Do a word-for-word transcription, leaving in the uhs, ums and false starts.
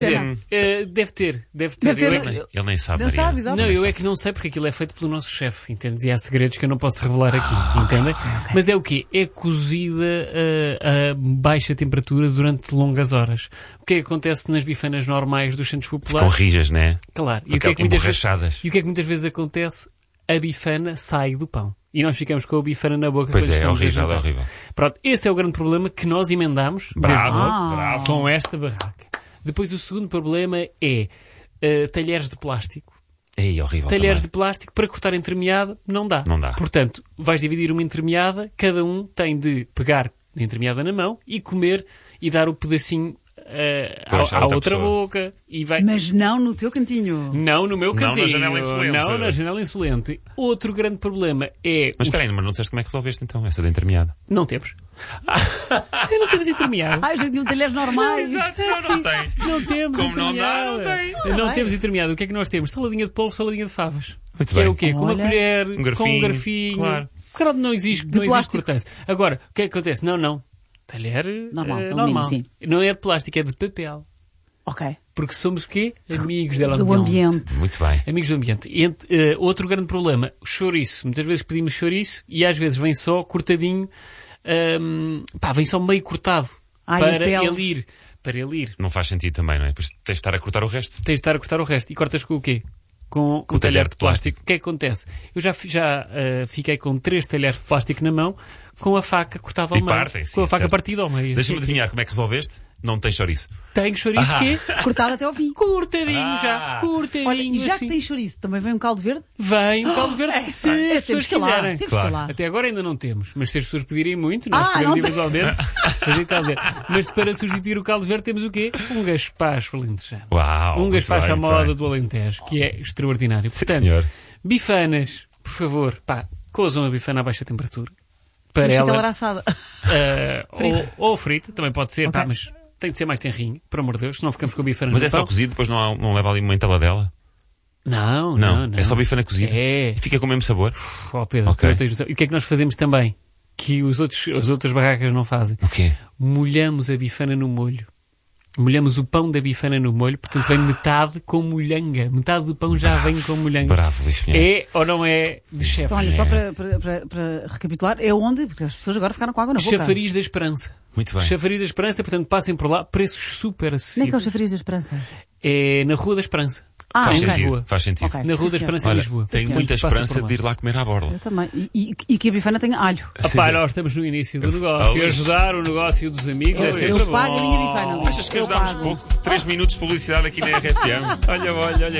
Dizer, eh, deve ter, deve ter. Deve ter, Eu é não- que- eu- Ele nem sabe, Não Maria. sabe, exato. Não, eu é que não sei porque aquilo é feito pelo nosso chefe, entendes? E há segredos que eu não posso revelar aqui, entendem? Mas é o quê? É cozida a, a baixa temperatura durante longas horas. O que é que acontece nas bifanas normais dos centros Com populares? rijas, né? Claro. E o que é que muitas vezes, Emborrachadas. e o que é que muitas vezes acontece? A bifana sai do pão. E nós ficamos com a bifana na boca Pois quando é, é estamos a horrível, é jantar. horrível. Pronto, esse é o grande problema que nós emendamos Bravo, desde logo, bravo. com esta barraca. Depois o segundo problema é uh, talheres de plástico. Ei, horrível Talheres também. de plástico para cortar entremeada não dá. Não dá. Portanto, vais dividir uma entremeada, cada um tem de pegar a entremeada na mão e comer e dar o pedacinho uh, Pois, à, à à outra outra pessoa. boca e vai... Mas não no teu cantinho. Não no meu Não na cantinho. janela insolente. Não na janela insolente. Outro grande problema é... Mas os- espera aí, mas não disseste como é que resolveste então essa da intermeada? Não temos. Eu não temos intermeada. Ah, eu já tinha talheres normais. não, não tem. Não temos Como não dá, não intermeada. tem. Não bem. temos intermeada. O que é que nós temos? Saladinha de polvo, saladinha de favas. Muito que é bem. o quê? Com uma Olha. colher, Um com garfinho, um garfinho. claro. Claro, não existe, De não existe plástico. cortância. Agora, o que é que acontece? Não, não. Talher Normal, eh, alumínio, normal. sim. Não é de plástico, é de papel. Ok. Porque somos o quê? Amigos do Do ambiente. Muito bem. Amigos do ambiente. E, ent- eh, outro grande problema, o chouriço. Muitas vezes pedimos chouriço e às vezes vem só cortadinho, ahm, pá, vem só meio cortado. Ai, para a pele. ele ir. Para ele ir. Não faz sentido também, não é? Depois tens de estar a cortar o resto. Tens de estar a cortar o resto. E cortas com o quê? Com, Com o o talher talher de de plástico. O que é que acontece? Eu já, fi- já eh, fiquei com três talheres de plástico na mão, com a faca cortada ao E meio. partem, sim, com a faca certo. partida ao meio. Deixa-me Sim. adivinhar como é que resolveste? Não tem chouriço. Tenho chouriço Ah. quê? Cortado até ao fim. Cortadinho Ah. já. Cortadinho Olha, e já assim. que tem chouriço, também vem um caldo verde? Vem um caldo verde se É, as temos pessoas que ir lá. quiserem. Temos Claro. que ir lá. Até agora ainda não temos, mas se as pessoas pedirem muito, nós Ah, podemos não tem. eventualmente fazer caldo verde. Mas para substituir o caldo verde temos o quê? Um gaspacho alentejano. Uau! Um muito gaspacho bem, à muito moda bem. do Alentejo, que é extraordinário. Sim, Portanto, senhor. bifanas, por favor, pá, cozam a bifana a baixa temperatura. Para Mas fica ela, ela assada. ah, ou, ou frita, também pode ser, Ok. pá, mas tem de ser mais tenrinho, por amor de Deus, senão ficamos com a bifana Mas no é só pão. cozido, depois não, há- não leva ali uma entaladela? Não, Não, não, não. é só bifana cozida. É. E fica com o mesmo sabor? Oh, Pedro, Ok. tu não tens noção. E o que é que nós fazemos também? Que os outros, as outras barracas não fazem. O quê? Molhamos a bifana no molho. Molhamos o pão da bifana no molho, portanto vem metade com molhanga. Metade do pão já vem com molhanga. Bravo, Luís Pinheiro. É ou não é de chefe? Então, olha, só para, para, para, para recapitular, é onde? Porque as pessoas agora ficaram com água na boca. Chafariz da Esperança. Muito bem. Chafariz da Esperança, portanto passem por lá. Preços super Nem que é o acessíveis. chafariz da Esperança. É na Rua da Esperança. Ah, Faz ok. sentido, Lisboa. faz sentido. Ok. Na Rua Sim, da senhor. Esperança em Olha, Lisboa. tenho Portanto, muita passem esperança por lá. de ir lá comer à borla. Eu também. E, e, e que a bifana tenha alho. Ah, Sim, pá, sim. nós estamos no início do Ah, negócio. E Luís. ajudar o negócio dos amigos é Eu, sempre eu bom. pago a minha bifana. Luís. Achas que Eu ajudámos pago. pouco? Três minutos de publicidade aqui na R F M. Olha, olha, olha.